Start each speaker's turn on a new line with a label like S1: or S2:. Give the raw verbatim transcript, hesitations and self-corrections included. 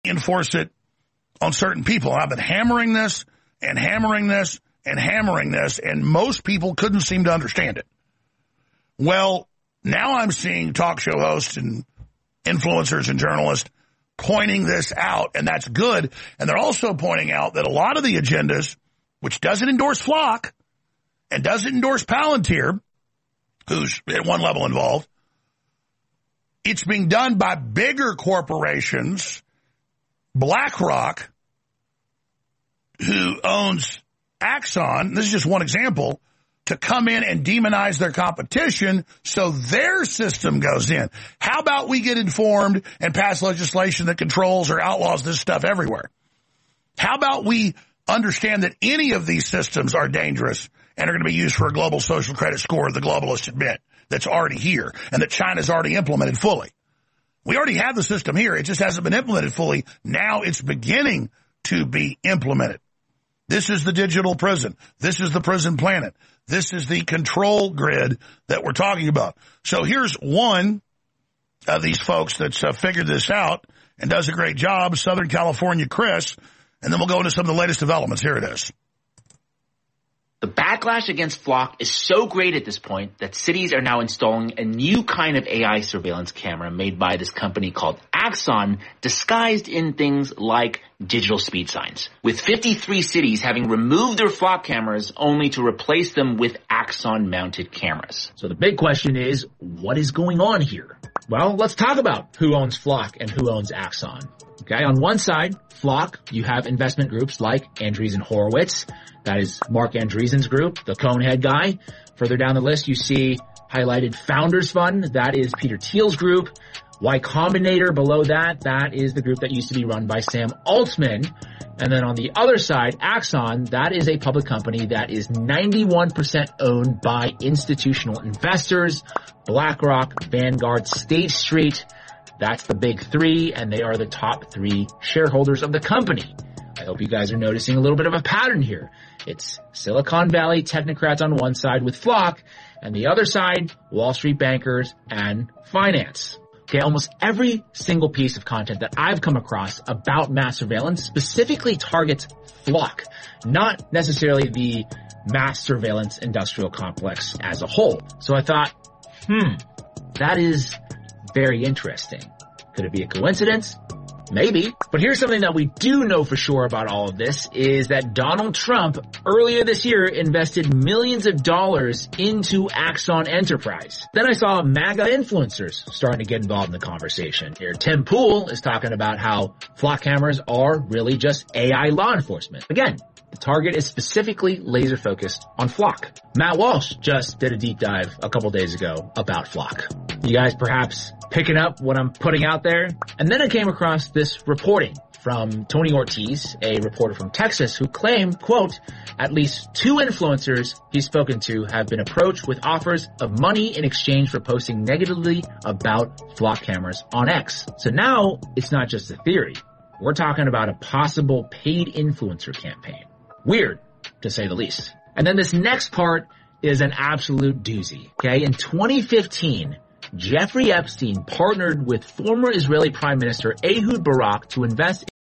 S1: enforce it on certain people. I've been hammering this and hammering this and hammering this, and most people couldn't seem to understand it. Well, now I'm seeing talk show hosts and influencers and journalists pointing this out, and that's good. And they're also pointing out that a lot of the agendas, which doesn't endorse Flock and doesn't endorse Palantir, who's at one level involved, it's being done by bigger corporations, BlackRock, who owns Axon, this is just one example, to come in and demonize their competition so their system goes in. How about we get informed and pass legislation that controls or outlaws this stuff everywhere? How about we understand that any of these systems are dangerous and are going to be used for a global social credit score, the globalists admit, that's already here and that China's already implemented fully. We already have the system here. It just hasn't been implemented fully. Now it's beginning to be implemented. This is the digital prison. This is the prison planet. This is the control grid that we're talking about. So here's one of these folks that's uh, figured this out and does a great job, Southern California Chris, and then we'll go into some of the latest developments. Here it is.
S2: The backlash against Flock is so great at this point that cities are now installing a new kind of A I surveillance camera made by this company called Axon, disguised in things like digital speed signs, with fifty-three cities having removed their Flock cameras only to replace them with Axon-mounted cameras.
S3: So the big question is, what is going on here? Well, let's talk about who owns Flock and who owns Axon. Okay, on one side, Flock, you have investment groups like Andreessen Horowitz. That is Mark Andreessen's group, the Conehead guy. Further down the list, you see highlighted Founders Fund. That is Peter Thiel's group. Y Combinator below that, that is the group that used to be run by Sam Altman. And then on the other side, Axon, that is a public company that is ninety-one percent owned by institutional investors, BlackRock, Vanguard, State Street. That's the big three, and they are the top three shareholders of the company. I hope you guys are noticing a little bit of a pattern here. It's Silicon Valley technocrats on one side with Flock, and the other side, Wall Street bankers and finance. Okay, almost every single piece of content that I've come across about mass surveillance specifically targets Flock, not necessarily the mass surveillance industrial complex as a whole. So I thought, hmm, that is very interesting. Could it be a coincidence? Maybe. But here's something that we do know for sure about all of this is that Donald Trump earlier this year invested millions of dollars into Axon Enterprise. Then I saw MAGA influencers starting to get involved in the conversation. Here, Tim Pool is talking about how Flock cameras are really just A I law enforcement. Again, the target is specifically laser focused on Flock. Matt Walsh just did a deep dive a couple days ago about Flock. You guys perhaps picking up what I'm putting out there? And then I came across this reporting from Tony Ortiz, a reporter from Texas, who claimed, quote, at least two influencers he's spoken to have been approached with offers of money in exchange for posting negatively about Flock cameras on X. So now it's not just a theory. We're talking about a possible paid influencer campaign. Weird, to say the least. And then this next part is an absolute doozy. Okay, in twenty fifteen, Jeffrey Epstein partnered with former Israeli Prime Minister Ehud Barak to invest